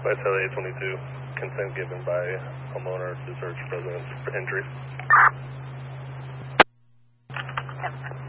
Vital 822, consent given by homeowner to search residence for injuries.